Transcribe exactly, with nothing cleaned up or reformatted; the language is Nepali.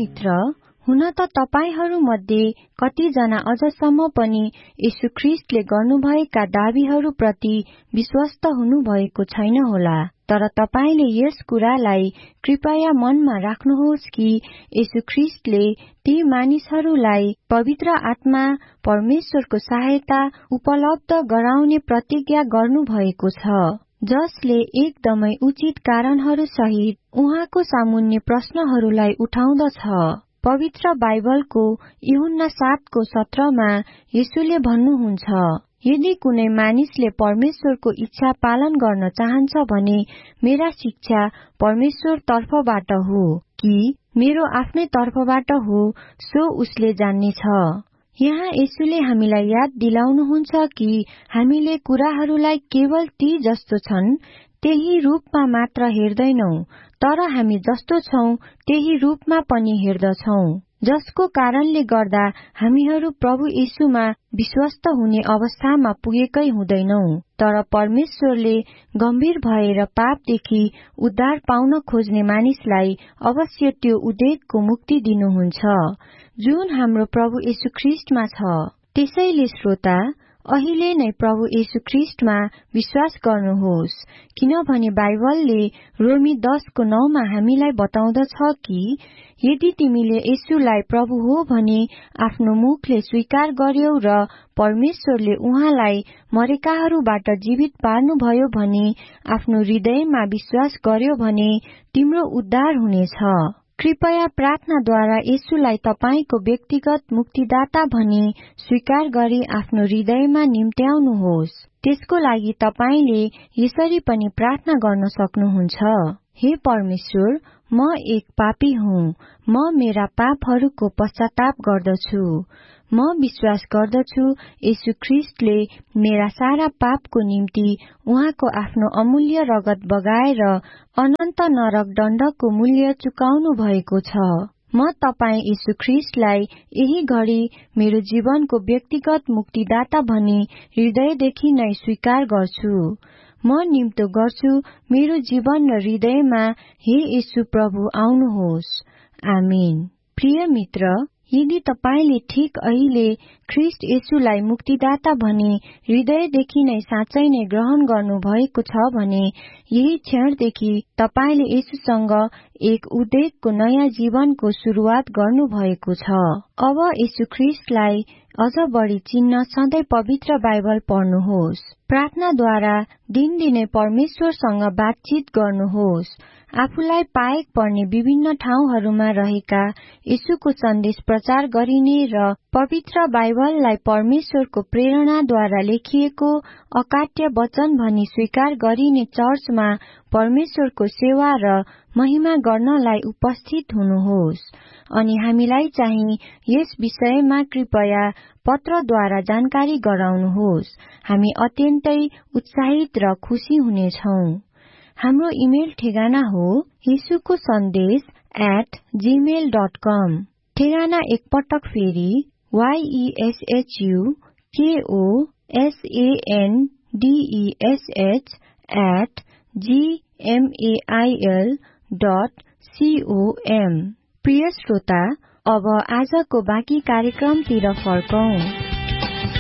मित्र, हुन त तपाईहरूमध्ये कतिजना अझसम्म पनि येशू ख्रीष्टले गर्नुभएका दाबीहरूप्रति विश्वस्त हुनुभएको छैन होला। तर तपाईले यस कुरालाई कृपया मनमा राख्नुहोस् कि येशू ख्रीष्टले ती मानिसहरूलाई पवित्र आत्मा परमेश्वरको सहायता उपलब्ध गराउने प्रतिज्ञा गर्नुभएको छ, जसले एकदमै उचित कारणहरू सहित उहाँको सामुन्ने प्रश्नहरूलाई उठाउँदछ। पवित्र बाइबलको यूहन्ना सातको सत्रमा येशूले भन्नुहुन्छ, यदि कुनै मानिसले परमेश्वरको इच्छा पालन गर्न चाहन्छ भने मेरा शिक्षा परमेश्वर तर्फबाट हो कि मेरो आफ्नै तर्फबाट हो सो उसले जान्नेछ। यहाँ येशूले हामीलाई याद दिलाउनुहुन्छ कि हामीले कुराहरूलाई केवल ती जस्तो छन् त्यही रूपमा मात्र हेर्दैनौ, तर हामी जस्तो छौं त्यही रूपमा पनि हेर्दछौं, जसको कारणले गर्दा हामीहरू प्रभु येशूमा विश्वस्त हुने अवस्थामा पुगेकै हुँदैनौ। तर परमेश्वरले गम्भीर भएर पापदेखि उद्धार पाउन खोज्ने मानिसलाई अवश्य त्यो उद्देकको मुक्ति दिनुहुन्छ, जुन हाम्रो प्रभु येशू ख्रीष्टमा छ। त्यसैले श्रोता, अहिले नै प्रभु येशू ख्रीष्टमा विश्वास गर्नुहोस्, किनभने बाइबलले रोमी दसको नौमा हामीलाई बताउँदछ कि यदि तिमीले येशूलाई प्रभु हो भने आफ्नो मुखले स्वीकार गर्यौ र परमेश्वरले उहाँलाई मरेकाहरूबाट जीवित पार्नुभयो भने आफ्नो हृदयमा विश्वास गर्यो भने तिम्रो उद्धार हुनेछ। कृपया प्रार्थनाद्वारा येशूलाई तपाईको व्यक्तिगत मुक्तिदाता भनी स्वीकार गरी आफ्नो हृदयमा निम्त्याउनुहोस्। त्यसको लागि तपाईले यसरी पनि प्रार्थना गर्न सक्नुहुन्छ, हे परमेश्वर, म एक पापी हुँ, म मेरा पापहरूको पश्चाताप गर्दछु। म विश्वास गर्दछु येशू ख्रीष्टले मेरा सारा पापको निम्ति उहाँको आफ्नो अमूल्य रगत बगाएर अनन्त नरक दण्डको मूल्य चुकाउनु भएको छ। म तपाईं येशू ख्रीष्टलाई यही घडी मेरो जीवनको व्यक्तिगत मुक्तिदाता भनी हृदयदेखि नै स्वीकार गर्छु। म निम्तो गर्छु मेरो जीवन र हृदयमा, हे येशू प्रभु आउनुहोस्। आमीन। प्रिय मित्र, यदि तपाईले ठिक अहिले ख्रीष्ट येशूलाई मुक्तिदाता भनी हृदयदेखि नै साँच्चै नै ग्रहण गर्नु भएको छ भने यही क्षणदेखि तपाईले येशूसँग एक उद्देकको नयाँ जीवनको सुरुवात गर्नु भएको छ। अब येशू ख्रीष्टलाई अझ बढी चिन्न सधैँ पवित्र बाइबल पढ्नुहोस्। प्रार्थनाद्वारा दिनदिनै परमेश्वरसँग बातचित गर्नुहोस्। आफूलाई पाएक पर्ने विभिन्न ठाउँहरूमा रहेका येशूको सन्देश प्रचार गरिने र पवित्र बाइबललाई परमेश्वरको प्रेरणाद्वारा लेखिएको अकाट्य वचन भनी स्वीकार गरिने चर्चमा परमेश्वरको सेवा र महिमा गर्नलाई उपस्थित हुनुहोस्। अनि हामीलाई चाहिँ यस विषयमा कृपया पत्रद्वारा जानकारी गराउनुहोस्। हामी अत्यन्तै उत्साहित र खुशी हुनेछौं। हाम्रो इमेल ठेगाना हो येशूको सन्देश एट जीमेल डट कम। ठेगाना एकपटक फेरि वाईएसएचयू केओ एसएनडीईएसएच एट जीएमएआईएल डट सीओएम। प्रिय श्रोता, अब आजको बाँकी कार्यक्रमतिर फर्कौं।